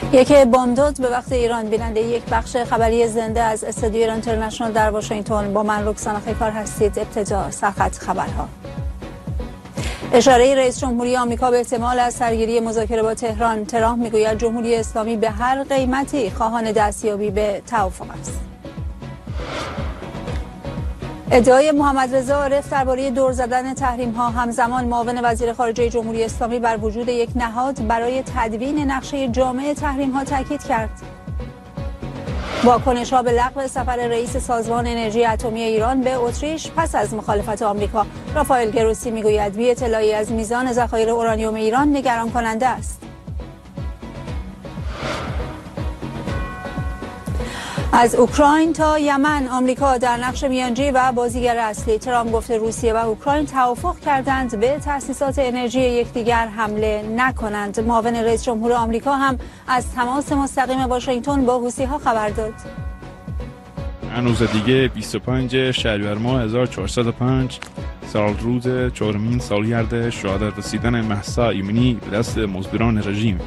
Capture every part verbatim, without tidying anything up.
یک بامداد به وقت ایران. بیننده یک بخش خبری زنده از استودیو ایران اینترنشنال در واشنگتن با من رکسانا خیکار هستید. ابتدا سرخط خبرها. اشاره رئیس جمهوری آمریکا به احتمال از سرگیری مذاکره با تهران. ترامپ میگوید جمهوری اسلامی به هر قیمتی خواهان دستیابی به توافق است. ادعای محمد رضا عارف درباره دور زدن تحریم ها. همزمان معاون وزیر خارجه جمهوری اسلامی بر وجود یک نهاد برای تدوین نقشه جامع تحریم ها تاکید کرد. واکنش ها به لغو سفر رئیس سازمان انرژی اتمی ایران به اتریش پس از مخالفت آمریکا. رافائل گروسی میگوید بی اطلاعی از میزان ذخایر اورانیوم ایران نگران کننده است. از اوکراین تا یمن آمریکا در نقش میانجی و بازیگر اصلی. ترامپ گفته روسیه و اوکراین توافق کردند به تأسیسات انرژی یکدیگر حمله نکنند. معاون رئیس جمهور آمریکا هم از تماس مستقیم واشنگتن با حوثی‌ها خبر داد. روز دیگه بیست و پنج شهریور ماه هزار و چهارصد و پنج سال روز چهارمین سالگرد شهادت رسیدن مهسا ایمنی به دست مزدوران رژیم.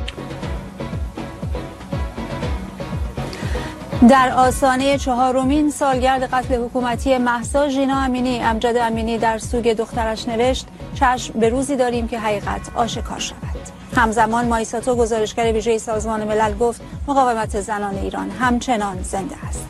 در آستانه چهارمین سالگرد قتل حکومتی مهسا ژینا امینی، امجد امینی در سوگ دخترش نوشت چشم به روزی داریم که حقیقت آشکار شود. همزمان مایساتو گزارشگر ویژه سازمان ملل گفت مقاومت زنان ایران همچنان زنده است.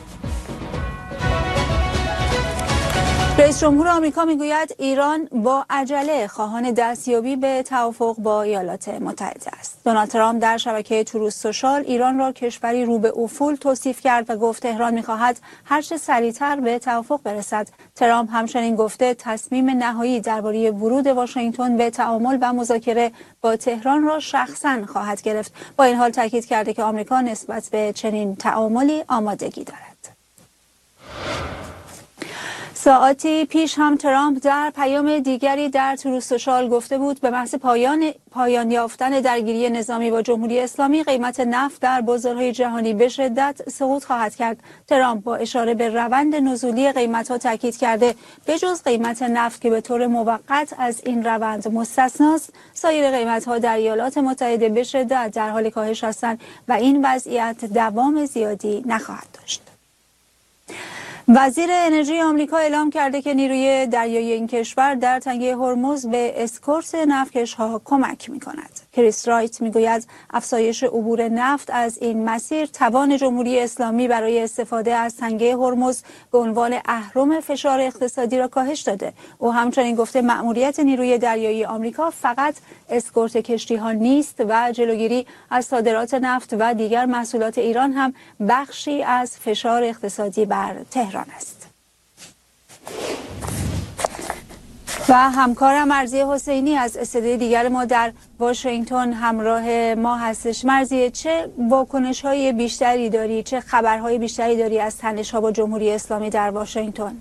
رئیس جمهور آمریکا میگوید ایران با عجله خواهان دستیابی به توافق با ایالات متحده است. دونالد ترامپ در شبکه تروث سوشال ایران را کشوری رو به افول توصیف کرد و گفت تهران میخواهد هر چه سریعتر به توافق برسد. ترامپ همچنین گفته تصمیم نهایی درباره ورود واشنگتن به تعامل و مذاکره با تهران را شخصاً خواهد گرفت. با این حال تاکید کرده که آمریکا نسبت به چنین تعاملی آمادگی دارد. ساعتی پیش هم ترامپ در پیام دیگری در تروث سوشال گفته بود به محض پایان پایان یافتن درگیری نظامی با جمهوری اسلامی قیمت نفت در بازارهای جهانی به شدت سقوط خواهد کرد. ترامپ با اشاره به روند نزولی قیمت‌ها تاکید کرده به جز قیمت نفت که به طور موقت از این روند مستثناست، سایر قیمت‌ها در ایالات متحده به شدت در حال کاهش هستند و این وضعیت دوام زیادی نخواهد داشت. وزیر انرژی آمریکا اعلام کرده که نیروی دریایی این کشور در تنگه هرمز به اسکورت نفتکش‌ها کمک می‌کند. کریس رایت میگوید افزایش عبور نفت از این مسیر توان جمهوری اسلامی برای استفاده از تنگه هرمز به عنوان اهرم فشار اقتصادی را کاهش داده. او همچنین گفته مأموریت نیروی دریایی آمریکا فقط اسکورت کشتی‌ها نیست و جلوگیری از صادرات نفت و دیگر محصولات ایران هم بخشی از فشار اقتصادی بر تهران است. و همکارم مرضیه حسینی از استودیوی دیگر ما در واشنگتن همراه ما هستش. مرضیه، چه واکنش‌های بیشتری داری، چه خبرهای بیشتری داری از تنش‌ها با جمهوری اسلامی در واشنگتن؟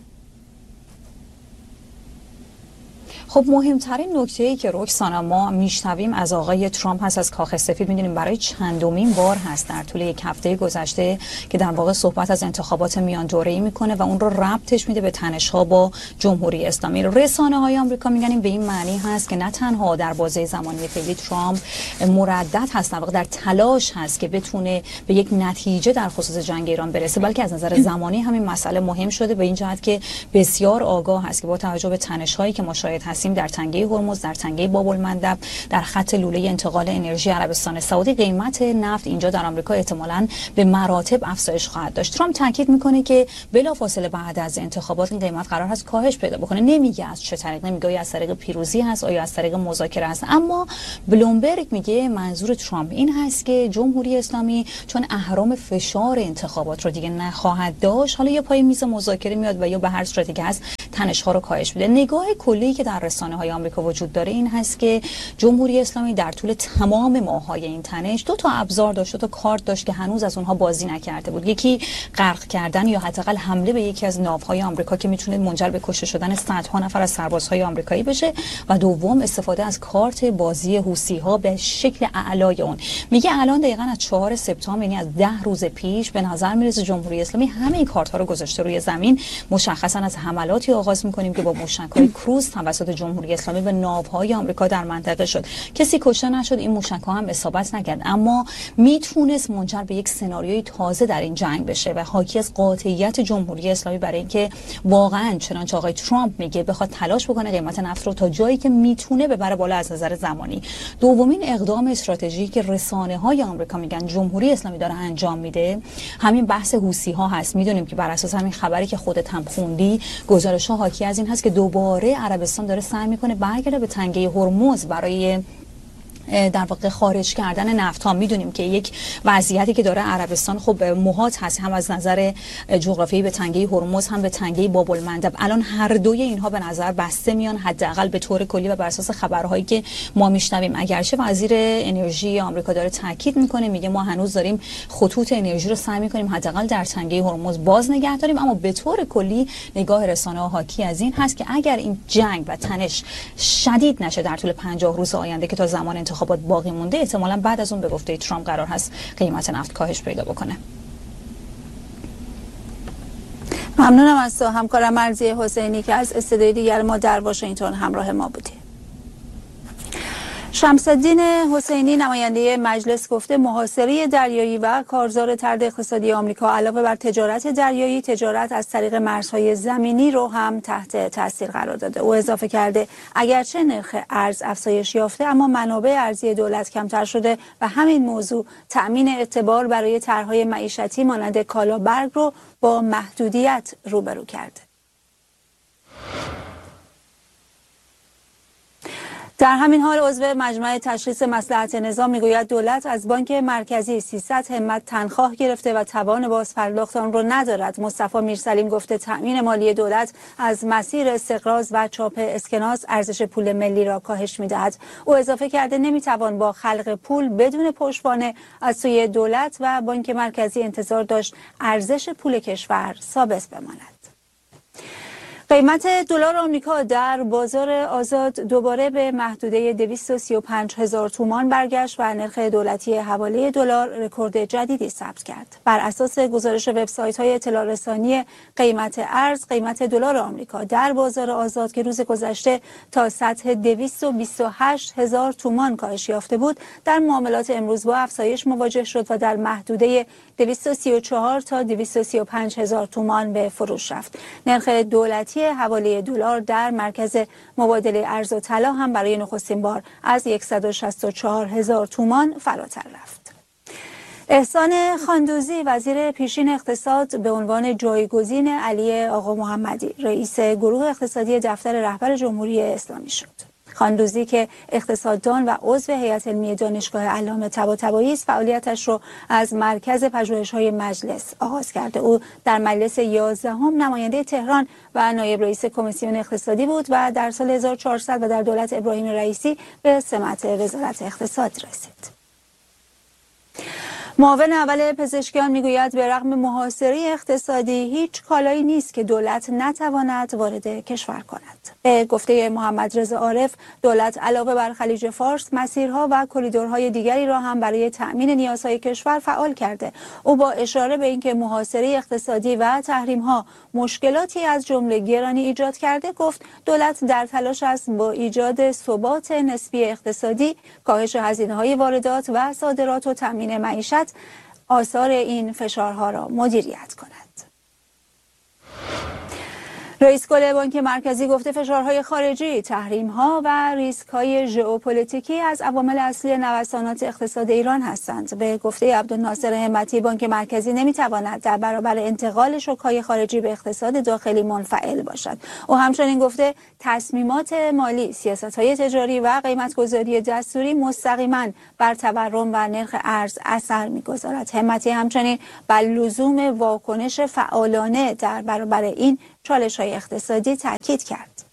خب مهمترین نکته‌ای که رکسانا ما میشنویم از آقای ترامپ هست، از کاخ سفید میدونیم برای چندمین بار هست در طول یک هفته گذشته که در واقع صحبت از انتخابات میان دوره‌ای میکنه و اون رو ربطش میده به تنش‌ها با جمهوری اسلامی. رسانه‌های آمریکا میگن به این معنی هست که نه تنها در بازه زمانی فعلی ترامپ مردد هست، در واقع در تلاش هست که بتونه به یک نتیجه در خصوص جنگ ایران برسه، بلکه از نظر زمانی همین مسئله مهم شده به این جهت که بسیار آگاه هست که با توجه به تنش‌هایی که ما شاهد هستیم در تنگه هرمز، در تنگه باب المندب، در خط لوله انتقال انرژی عربستان سعودی، قیمت نفت اینجا در آمریکا احتمالاً به مراتب افزایش خواهد داشت. ترامپ تاکید میکنه که بلافاصله بعد از انتخابات این قیمت قرار هست کاهش پیدا بکنه. نمیگه از چه طریق، نمیگه از طریق پیروزی هست یا از طریق مذاکره هست، اما بلومبرگ میگه منظور ترامپ این هست که جمهوری اسلامی چون اهرام فشار انتخابات رو دیگه نخواهد داشت، حالا یا پای میز مذاکره میاد و یا به هر صورتی که هست تنش‌ها رو کاهش بده. نگاه کلی که در رسانه‌های آمریکا وجود داره این هست که جمهوری اسلامی در طول تمام ماه‌های این تنش دو تا ابزار داشت، دو تا کارت داشت که هنوز از اونها بازی نکرده بود. یکی غرق کردن یا حداقل حمله به یکی از ناوهای آمریکا که میتونه منجر به کشته شدن صدها نفر از سربازهای آمریکایی بشه، و دوم استفاده از کارت بازی حوثی‌ها به شکل اعلای اون. میگه الان دقیقاً از چهارم سپتامبر، یعنی از ده روز پیش، به نظر میرسه جمهوری اسلامی همه این کارت‌ها رو گذاشته روی زمین، مشخصاً از حملاتی آغاز می‌کنیم که با موشک‌های کروز توسط جمهوری اسلامی به ناوهای آمریکا در منطقه شد. کسی کشته نشد، این موشک‌ها هم اصابت نکرد، اما میتونست منجر به یک سناریوی تازه در این جنگ بشه و حاکی از قاطعیت جمهوری اسلامی برای اینکه واقعاً چنانچه آقای ترامپ میگه بخواد تلاش بکنه قیمت نفت رو تا جایی که میتونه ببره بالا از نظر زمانی. دومین اقدام استراتژیکی که رسانه‌های آمریکا میگن جمهوری اسلامی داره انجام میده همین بحث حوثی‌ها هست. میدونیم که بر اساس همین خبری که خودت هم خوندی گزارش‌ها حاکی از این هست که دوباره عربستان داره سعی میکنه برگرده به تنگه هرمز برای در واقع خارج کردن نفت ها. میدونیم که یک وضعیتی که داره عربستان خب محاط هست، هم از نظر جغرافیایی به تنگه هرمز هم به تنگه باب المندب. الان هر دوی اینها به نظر بسته میان، حداقل به طور کلی و بر اساس خبرهایی که ما میشنویم. اگرچه وزیر انرژی آمریکا داره تاکید میکنه، میگه ما هنوز داریم خطوط انرژی رو سعی میکنیم حداقل در تنگه هرمز باز نگه داریم، اما به طور کلی نگاه رسانه‌ها حاکی از این هست که اگر این جنگ و تنش شدید نشه در طول پنجاه روز آینده که تا زمان انتخابات باقی مونده، احتمالاً بعد از اون به گفته ترامپ قرار هست قیمت نفت کاهش پیدا بکنه. ممنونم از تو همکارم مرضیه حسینی که از استودیوی دیگر ما در واشنگتن همراه ما بودی. شمس‌الدین حسینی نماینده مجلس گفته محاصره دریایی و کارزار طرد اقتصادی آمریکا علاوه بر تجارت دریایی، تجارت از طریق مرزهای زمینی رو هم تحت تاثیر قرار داده. او اضافه کرده اگرچه نرخ ارز افزایش یافته اما منابع ارزی دولت کمتر شده و همین موضوع تأمین اعتبار برای طرح‌های معیشتی مانند کالابرگ رو با محدودیت روبرو کرده. در همین حال عضو مجمع تشخیص مصلحت نظام میگوید دولت از بانک مرکزی سیصد همت تنخواه گرفته و توان بازپرداخت آن را ندارد. مصطفی میرسلیم گفته تأمین مالی دولت از مسیر استقراض و چاپ اسکناس ارزش پول ملی را کاهش میدهد. او اضافه کرده نمیتوان با خلق پول بدون پشتوانه از سوی دولت و بانک مرکزی انتظار داشت ارزش پول کشور ثابت بماند. قیمت دلار آمریکا در بازار آزاد دوباره به محدوده دویست و سی و پنج هزار تومان برگشت و نرخ دولتی حواله دلار رکورد جدیدی ثبت کرد. بر اساس گزارش وبسایت‌های اطلاع رسانی قیمت ارز، قیمت دلار آمریکا در بازار آزاد که روز گذشته تا سطح دویست و بیست و هشت هزار تومان کاهش یافته بود، در معاملات امروز با افزایش مواجه شد و در محدوده دویست و سی و چهار تا دویست و سی و پنج هزار تومان به فروش رفت. نرخ دولتی حواله دلار در مرکز مبادله ارز و طلا هم برای نخستین بار از صد و شصت و چهار هزار تومان فراتر رفت. احسان خاندوزی وزیر پیشین اقتصاد به عنوان جایگزین علی آقا محمدی رئیس گروه اقتصادی دفتر رهبر جمهوری اسلامی شد. خاندوزی که اقتصاددان و عضو هیئت علمی دانشگاه علامه طباطبایی است، فعالیتش رو از مرکز پژوهش‌های مجلس آغاز کرده. او در مجلس یازدهم نماینده تهران و نایب رئیس کمیسیون اقتصادی بود و در سال هزار و چهارصد و در دولت ابراهیم رئیسی به سمت وزارت اقتصاد رسید. معاون اول پزشکیان میگوید به رغم محاصره اقتصادی هیچ کالایی نیست که دولت نتواند وارد کشور کند. به گفته محمد رضا عارف، دولت علاوه بر خلیج فارس مسیرها و کریدورهای دیگری را هم برای تأمین نیازهای کشور فعال کرده. او با اشاره به اینکه محاصره اقتصادی و تحریم‌ها مشکلاتی از جمله گرانی ایجاد کرده گفت دولت در تلاش است با ایجاد ثبات نسبی اقتصادی، کاهش هزینه‌های واردات و صادرات و تأمین معیشت آثار این فشارها را مدیریت کند. رئیس کل بانک مرکزی گفته فشارهای خارجی، تحریم‌ها و ریسک‌های ژئوپلیتیکی از عوامل اصلی نوسانات اقتصاد ایران هستند. به گفته عبدالناصر همتی بانک مرکزی نمی‌تواند در برابر انتقال شوک‌های خارجی به اقتصاد داخلی منفعل باشد. او همچنین گفته تصمیمات مالی، سیاست‌های تجاری و قیمت‌گذاری دستوری مستقیماً بر تورم و نرخ ارز اثر می‌گذارد. همتی همچنین بر لزوم واکنش فعالانه در برابر این چالش‌های اقتصادی تاکید کرد.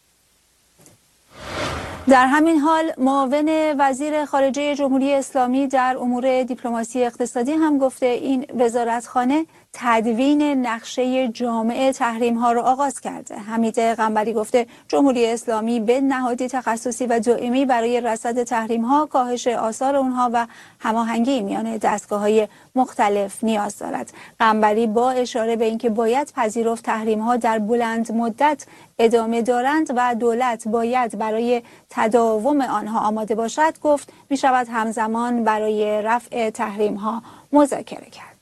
در همین حال معاون وزیر خارجه جمهوری اسلامی در امور دیپلماسی اقتصادی هم گفته این وزارتخانه تدوین نقشه جامع تحریم ها را آغاز کرده. حمید قنبری گفته جمهوری اسلامی به نهادی تخصصی و دائمی برای رصد تحریم ها، کاهش آثار اونها و هماهنگی میان دستگاه های مختلف نیاز دارد. قنبری با اشاره به اینکه باید پذیرفت تحریم ها در بلند مدت ادامه دارند و دولت باید برای تداوم آنها آماده باشد، گفت می شود همزمان برای رفع تحریم ها مذاکره کرد.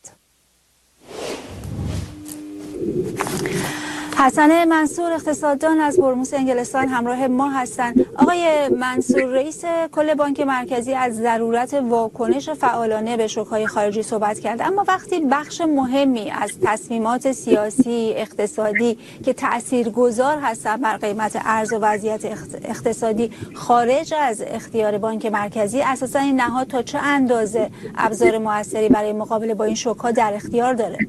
حسن منصور اقتصاددان از هرمز انگلستان همراه ما هستند. آقای منصور، رئیس کل بانک مرکزی از ضرورت واکنش فعالانه به شوک‌های خارجی صحبت کرد، اما وقتی بخش مهمی از تصمیمات سیاسی اقتصادی که تاثیرگذار هستند بر قیمت ارز و وضعیت اقتصادی خارج از اختیار بانک مرکزی، اساساً این نهاد تا چه اندازه ابزار موثری برای مقابله با این شوک‌ها در اختیار داره؟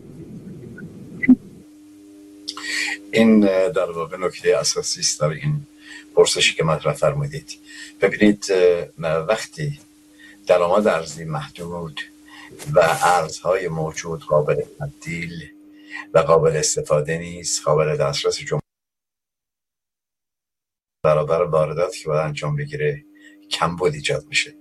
این در واقع نکته اساسی است در این پرسشی که مطرح فرمودید. ببینید، وقتی درآمد ارزی محدود و ارزهای موجود قابل تبدیل و قابل استفاده نیست، قابل دسترس جمهور برابر وارداتی که باید انجام بگیره، کمبود ایجاد میشه.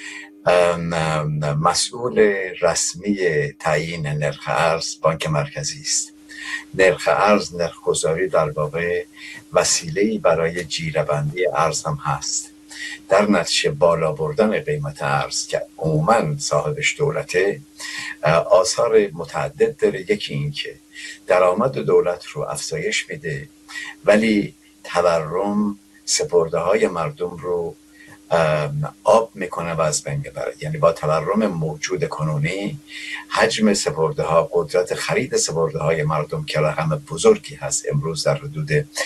مسئول رسمی تعیین نرخ ارز بانک مرکزی است. نرخ ارز، نرخ گذاری در واقع وسیله‌ای برای جیره‌بندی ارز هم هست. در نتیجه بالا بردن قیمت ارز که عموماً صاحبش دولته، آثار متعدد داره. یکی این که درآمد دولت رو افزایش میده، ولی تورم سپرده های مردم رو آب میکنه و از بین میبره. یعنی با تورم موجود کنونی، حجم سپرده ها، قدرت خرید سپرده های مردم که رقم بزرگی هست، امروز در حدود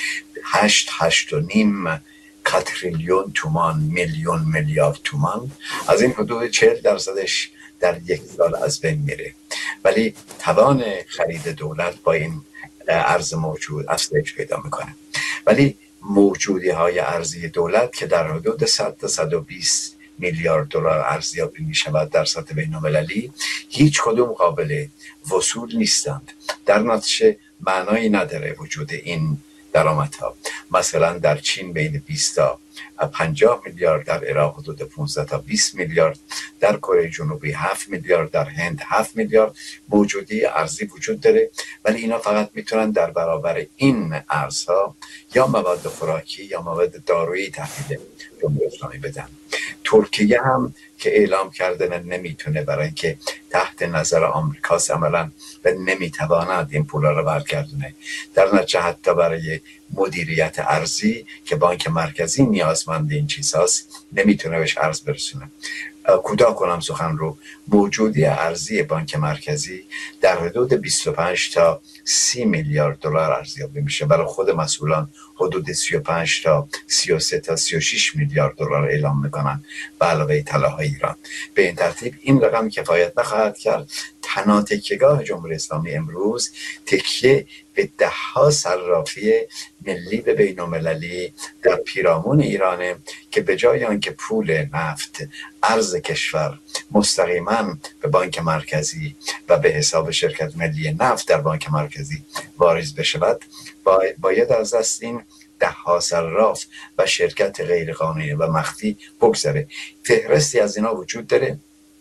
هشت هشت و نیم کاتریلیون تومان، میلیون میلیارد تومان، از این حدود چهل درصدش در یک سال از بین میره. ولی توان خرید دولت با این ارز موجود افزایش پیدا میکنه. ولی موجودی های ارزی دولت که در حدود صد تا صد و بیست میلیارد دلار ارزیابی می شود در سطح بین المللی، هیچ کدوم قابل وصول نیستند. در نتیجه معنایی نداره وجود این درآمدها. مثلا در چین بین بیست تا پنجاه میلیارد، در عراق حدود پانزده تا بیست میلیارد، در کره جنوبی هفت میلیارد، در هند هفت میلیارد موجودی ارزی وجود داره. ولی اینا فقط میتونن در برابر این ارزها یا مواد خوراکی یا مواد دارویی تحویل جمهوری اسلامی بدن. ترکیه هم که اعلام کرده نمیتونه، برای اینکه تحت نظر آمریکاست عملاً و نمیتواند این پولا رو برگردونه. در نتیجه حتی برای مدیریت ارزی که بانک مرکزی نیازمند این چیزاست، نمیتونه بهش ارز برسونه. کوتاه کنم سخن رو، موجودی ارزی بانک مرکزی در حدود بیست و پنج تا سی میلیارد دلار ارزیابی میشه. برای خود مسئولان حدود سی و پنج تا سی و سه تا سی و شش میلیارد دلار اعلام میکنن به علاوه طلاهای ایران. به این ترتیب این رقم کفایت نخواهد کرد. تنها تکیه‌گاه جمهوری اسلامی امروز تکیه به ده ها صرافی ملی و بین المللی در پیرامون ایرانه که به جای آنکه پول نفت ارز کشور مستقیما به بانک مرکزی و به حساب شرکت ملی نفت در بانک مرکزی واریز بشود، باید از دست این ده ها صراف و شرکت غیرقانونی و مخفی بگذره. فهرستی از اینا وجود داره،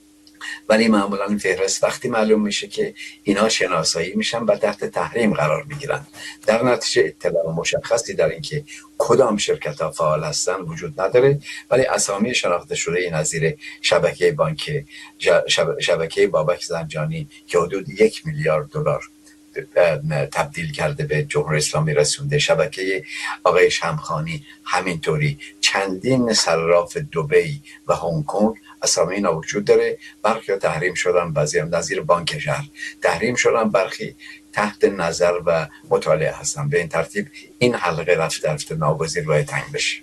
ولی معمولا این فهرست وقتی معلوم میشه که اینا شناسایی میشن و تحت تحریم قرار میگیرن. در نتیجه اطلاع مشخصی در این که کدام شرکت ها فعال هستن وجود نداره، ولی اسامی شناخته شده نظیر شبکه بانک شب، شبکه بابک زنجانی که حدود یک میلیارد دلار تبدیل کرده به جمهوری اسلامی رسونده، شبکه آقای شمخانی همینطوری، چندین صراف دبی و هنگ کنگ اسامی اینا وجود داره. برخی تحریم شدن، بعضی هم نظیر بانک شهر تحریم شدن، برخی تحت نظر و مطالعه هستن. به این ترتیب این حلقه رفت رفت ناگزیر باید تنگ بشه.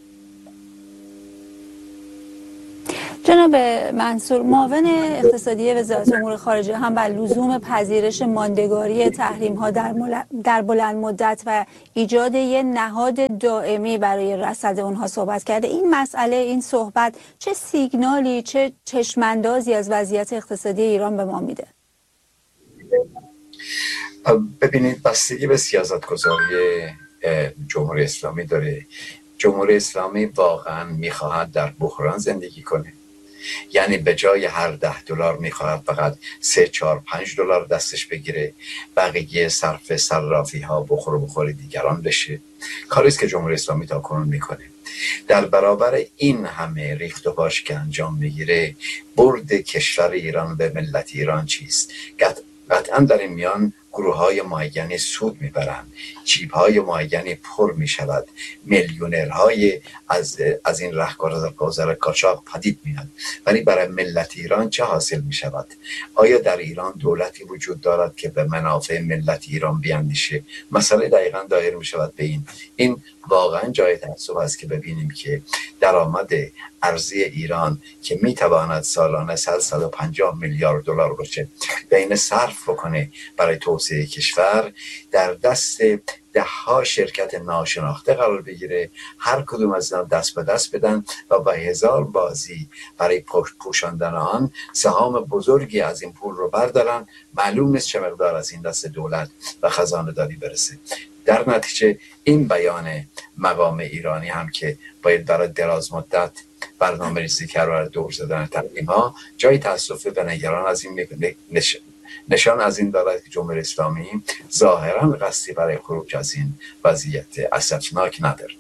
جناب منصور، معاون اقتصادی وزارت امور خارجه هم بر لزوم پذیرش ماندگاری تحریم ها در, در بلند مدت و ایجاد یک نهاد دائمی برای رصد اونها صحبت کرده. این مسئله، این صحبت چه سیگنالی، چه چشماندازی از وضعیت اقتصادی ایران به ما میده؟ ببینید بستگی به سیاستگذاری جمهوری اسلامی داره. جمهوری اسلامی واقعا میخواهد در بحران زندگی کنه، یعنی به جای هر ده دلار میخواهد فقط سه چهار پنج دلار دستش بگیره، بقیه صرف صرافی ها بخور و بخور دیگران بشه. کاریست که جمهوری اسلامی تا کنون میکنه. در برابر این همه ریخت و پاش که انجام میگیره، برد کشور ایران به ملت ایران چیست؟ قطعا در این میان گروه های معینی سود میبرند، جیب های معینی پر میشود، میلیونرهای از از این رهگذر قاچاق پدید میاد. ولی برای ملت ایران چه حاصل میشود؟ آیا در ایران دولتی وجود دارد که به منافع ملت ایران بیاندیشه؟ مسئله دقیقاً دایر میشود به این این واقعا جای تأسف است که ببینیم که درآمد ارزی ایران که میتواند سالانه صد و پنجاه میلیارد دلار باشه بین صرف بکنه برای توسعه کشور، در دست ده ها شرکت ناشناخته قرار بگیره، هر کدوم از اینا دست به دست بدن و با هزار بازی برای پوشاندن آن سهام بزرگی از این پول رو بردارن. معلوم نیست چه مقدار از این دست دولت و خزانه داری برسه. در نتیجه این بیان مقام ایرانی هم که باید برای دراز مدت برنامه ریزی کرد برای دور زدن تحریم ها، جای تأسف به نگران از این نش... نشان از این دارد که جمهوری اسلامی ظاهرا قصدی برای خروج از این وضعیت اسفناک نداره.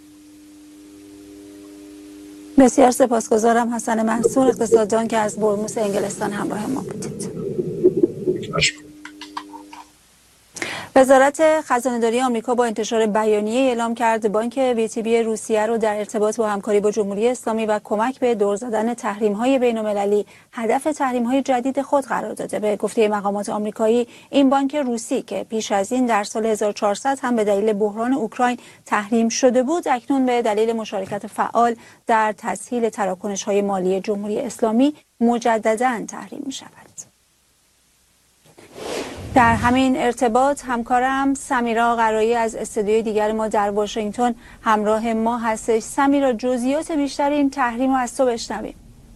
بسیار سپاسگزارم حسن منصور، اقتصاددان که از برموس انگلستان همراه ما بودید. وزارت خزانه‌داری آمریکا با انتشار بیانیه اعلام کرد بانک وی تی بی روسیه رو در ارتباط با همکاری با جمهوری اسلامی و کمک به دور زدن تحریم‌های بین‌المللی هدف تحریم‌های جدید خود قرار داده. به گفته مقامات آمریکایی، این بانک روسی که پیش از این در سال هزار و چهارصد هم به دلیل بحران اوکراین تحریم شده بود، اکنون به دلیل مشارکت فعال در تسهیل تراکنش‌های مالی جمهوری اسلامی مجدداً تحریم می‌شود. در همین ارتباط همکارم سمیرا قرایی از استودیوی دیگر ما در واشنگتن همراه ما هستش. سمیرا، جزئیات بیشتر این تحریم رو از تو بشنویم.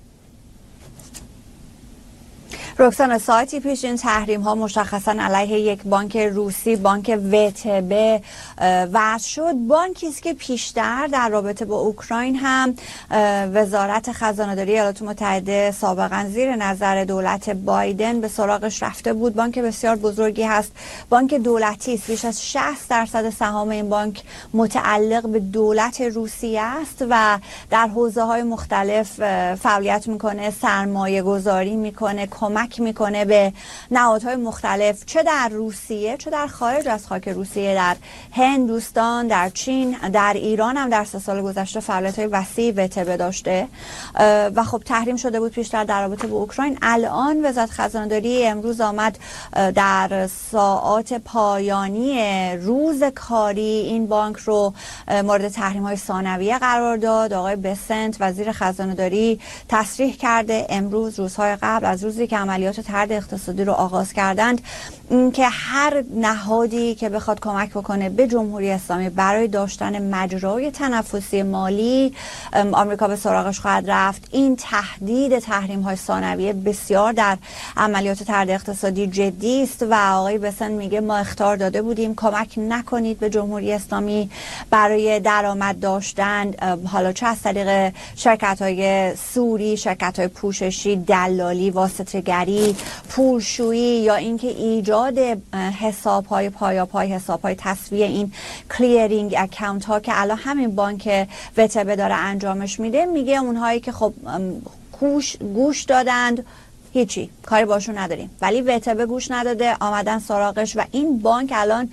رکسانا، ساعتی پیش این تحریم ها مشخصا علیه یک بانک روسی، بانک وی تی بی وضع شد. بانکی است که پیشتر در رابطه با اوکراین هم وزارت خزانه‌داری ایالات متحده سابقا زیر نظر دولت بایدن به سراغش رفته بود. بانک بسیار بزرگی هست، بانک دولتی است. بیش از شصت درصد سهام این بانک متعلق به دولت روسیه است و در حوزه های مختلف فعالیت میکنه، سرمایه گذاری میکنه، کمک میکنه به نهادهای مختلف، چه در روسیه چه در خارج از خاک روسیه، در هندوستان، در چین، در ایران هم در سه سال گذشته فعالیت‌های وسیعی وی تی بی داشته و خب تحریم شده بود پیشتر در رابطه با اوکراین. الان وزارت خزانه‌داری امروز آمد در ساعات پایانی روز کاری این بانک رو مورد تحریم‌های ثانویه قرار داد. آقای بسنت وزیر خزانه‌داری تصریح کرده امروز، روزهای قبل از روزی که عملیات طرد اقتصادی رو آغاز کردند، که هر نهادی که بخواد کمک بکنه به جمهوری اسلامی برای داشتن مجرای تنفسی مالی، آمریکا به سراغش خواهد رفت. این تهدید تحریم های ثانویه بسیار در عملیات طرد اقتصادی جدی است و آقای بسن میگه ما اخطار داده بودیم کمک نکنید به جمهوری اسلامی برای درآمد داشتن، حالا چه از طریق شرکت های سوری، شرکت های پوششی، دلالی، واسطه‌گری، پولشویی یا اینکه ایجاد حساب های پایاپای، حساب های تسویه، این کلیرینگ اکانت ها که الان همین بانک وی تی بی داره انجامش میده. میگه اونهایی که خب گوش گوش دادند هیچی کاری باشون نداریم، ولی وی تی بی گوش نداده، آمدن سراغش و این بانک الان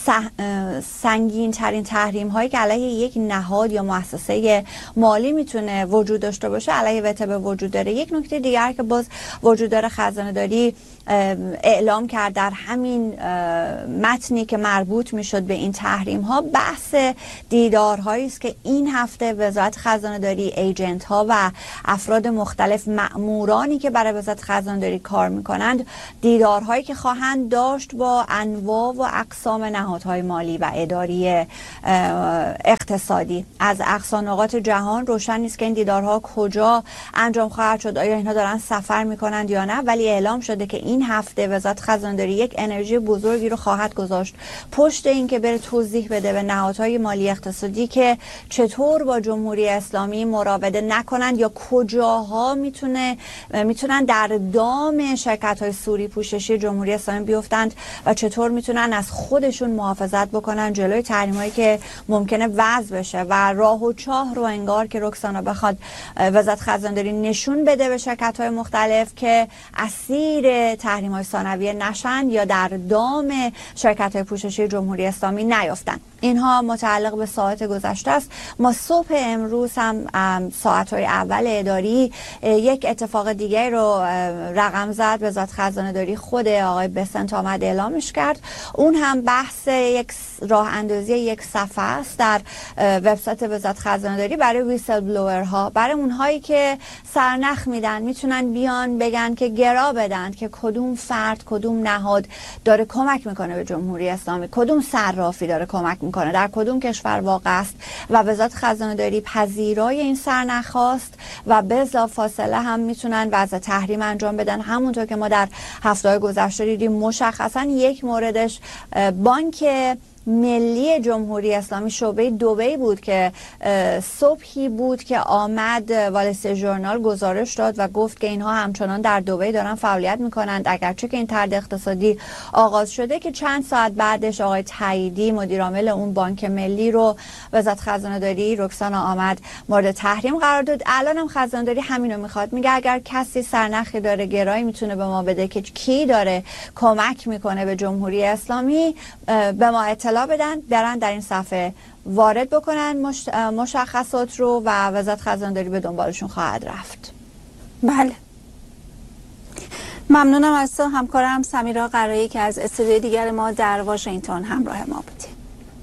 سنگین ترین تحریم هایی که علیه یک نهاد یا مؤسسه مالی میتونه وجود داشته باشه علیه وی تی بی وجود داره. یک نکته دیگر که باز وجود داره، خزانه‌داری اعلام کرد در همین متنی که مربوط میشد به این تحریم ها، بحث دیدارهایی است که این هفته وزارت خزانه‌داری، ایجنت ها و افراد مختلف، مأمورانی که برای وزارت خزانداری کار میکنند دیدارهایی که خواهند داشت با انواع و اقسام نهادهای مالی و اداری اقتصادی از اقصانقاط جهان. روشن نیست که این دیدارها کجا انجام خواهد شد، آیا اینها دارن سفر میکنند یا نه، ولی اعلام شده که این هفته وزارت خزانداری یک انرژی بزرگی رو خواهد گذاشت پشت این که بره توضیح بده به نهادهای مالی اقتصادی که چطور با جمهوری اسلامی مراوده نکنند یا کجاها میتونه میتونن در دام شرکت‌های سوری پوششی جمهوری اسلامی بیفتند و چطور میتونن از خودشون محافظت بکنن جلوی تحریمایی که ممکنه وضع بشه و راه و چاه رو انگار که رکسانا بخواد وزارت خزانداری نشون بده به شرکت‌های مختلف که اسیر تحریم‌های ثانویه نشن یا در دام شرکت‌های پوششی جمهوری اسلامی نیافتن. اینها متعلق به ساعت گذشته است. ما صبح امروز هم ساعت‌های اول اداری یک اتفاق دیگه رو رقم زد. وزارت خزانه‌داری خود آقای بسنت آمد اعلامش کرد. اون هم بحث یک راه اندازی یک صفحه است در وبسایت وزارت خزانه‌داری برای ویسل بلوورها، برای اونهایی که سرنخ میدن میتونن بیان بگن که گرا بدن که کدوم فرد کدوم نهاد داره کمک میکنه به جمهوری اسلامی، کدوم صرافی داره کمک میکنه، در کدوم کشور واقع است و وزارت خزانه‌داری پذیرای این سرنخ هاست و بلافاصله هم میتونن وضع تحریم انجام بدن. همونطور که ما در هفته‌های گذشته دیدیم مشخصا یک موردش بانک ملی جمهوری اسلامی شعبه دبی بود که صبحی بود که آمد والستری ژورنال گزارش داد و گفت که اینها همچنان در دبی دارن فعالیت میکنند اگرچه که این طرد اقتصادی آغاز شده، که چند ساعت بعدش آقای تاییدی مدیرعامل اون بانک ملی رو وزارت خزانه‌داری رکسانا آمد مورد تحریم قرار داد. الان هم خزانه‌داری همینو میخواد، میگه اگر کسی سرنخی داره گرایی میتونه به ما بده که کی داره کمک میکنه به جمهوری اسلامی به ما اطلاع بدن، برن در این صفحه وارد بکنن مش... مشخصات رو و وزارت خزانه‌داری به دنبالشون خواهد رفت. بله، ممنونم از تو همکارم سمیرا قرایی که از استودیوی دیگر ما در واشنگتن همراه ما بودی.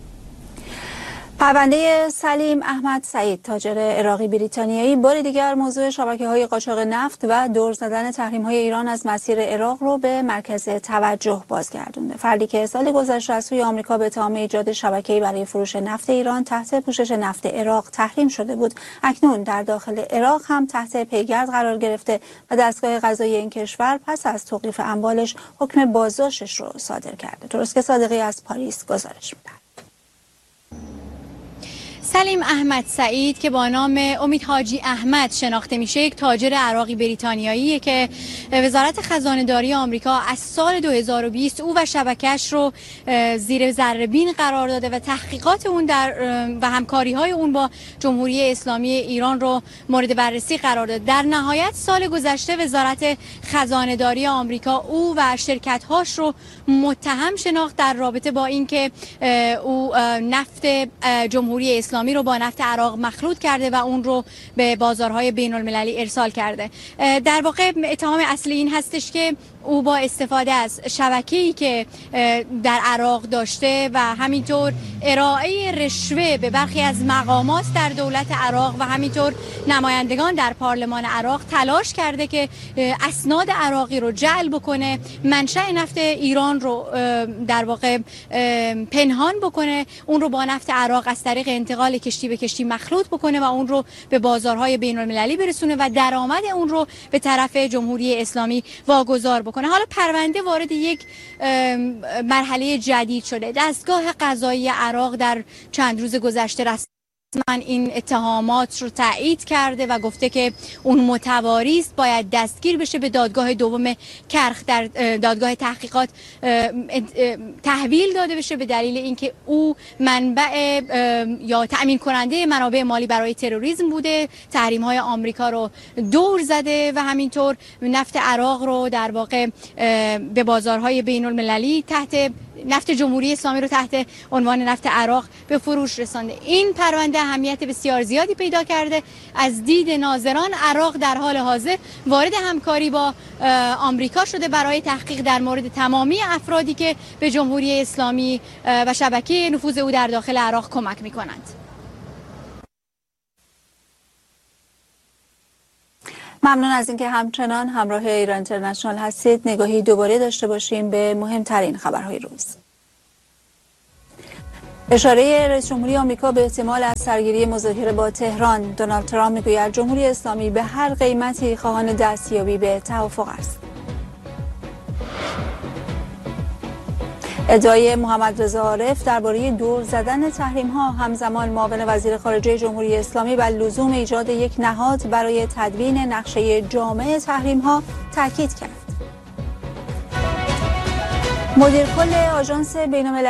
پرونده سلیم احمد سعید تاجر عراقی بریتانیایی بار دیگر موضوع شبکه‌های قاچاق نفت و دور زدن تحریم‌های ایران از مسیر عراق رو به مرکز توجه بازگردونده. فردی که سال گذشته از سوی آمریکا به اتهام ایجاد شبکه‌ای برای فروش نفت ایران تحت پوشش نفت عراق تحریم شده بود، اکنون در داخل عراق هم تحت پیگرد قرار گرفته و دستگاه قضایی این کشور پس از توقیف اموالش حکم بازداشتش رو صادر کرده. درست که صادقی از پاریس گزارش می‌دهد. سلیم احمد سعید که با نام امید حاجی احمد شناخته میشه، یک تاجر عراقی بریتانیاییه که وزارت خزانه‌داری آمریکا از سال دو هزار و بیست او و شبکه‌اش رو زیر ذره‌بین قرار داده و تحقیقات اون در و همکاری‌های اون با جمهوری اسلامی ایران رو مورد بررسی قرار داد. در نهایت سال گذشته وزارت خزانه‌داری آمریکا او و شرکت‌هاش رو متهم شناخت در رابطه با اینکه او نفت جمهوری اسلامی رو با نفت عراق مخلوط کرده و اون رو به بازارهای بین المللی ارسال کرده. در واقع اتهام اصلی این هستش که او با استفاده از شبکه‌ای که در عراق داشته و همینطور ارائه رشوه به برخی از مقامات در دولت عراق و همینطور نمایندگان در پارلمان عراق تلاش کرده که اسناد عراقی رو جعل بکنه، منشأ نفت ایران رو در واقع پنهان بکنه، اون رو با نفت عراق از طریق انتقال کشتی به کشتی مخلوط بکنه و اون رو به بازارهای بین المللی برسونه و درآمد اون رو به طرف جمهوری اسلامی واگذار بکنه. حالا پرونده وارد یک مرحله جدید شده. دستگاه قضایی عراق در چند روز گذشته رسما این اتهامات رو تایید کرده و گفته که اون متواری است، باید دستگیر بشه، به دادگاه دوم کرخ در دادگاه تحقیقات تحویل داده بشه به دلیل اینکه او منبع یا تأمین کننده منابع مالی برای تروریسم بوده، تحریم های آمریکا رو دور زده و همینطور نفت عراق رو در واقع به بازارهای بین المللی تحت نفت جمهوری اسلامی رو تحت عنوان نفت عراق به فروش رسانده. این پرونده اهمیت بسیار زیادی پیدا کرده. از دید ناظران عراق در حال حاضر وارد همکاری با آمریکا شده برای تحقیق در مورد تمامی افرادی که به جمهوری اسلامی و شبکه نفوذ او در داخل عراق کمک می‌کنند. ممنون از اینکه همچنان همراه ایران اینترنشنال هستید. نگاهی دوباره داشته باشیم به مهمترین خبرهای روز. اشاره رئیس جمهوری آمریکا به احتمال از سرگیری مذاکره با تهران. دونالد ترامپ میگوید جمهوری اسلامی به هر قیمتی خواهان دستیابی به توافق است. ادعای محمد رضا عارف درباره دور زدن تحریم‌ها همزمان معاون وزیر خارجه جمهوری اسلامی و لزوم ایجاد یک نهاد برای تدوین نقشه جامع تحریم‌ها تاکید کرد. مدیر کل آژانس بین‌المللی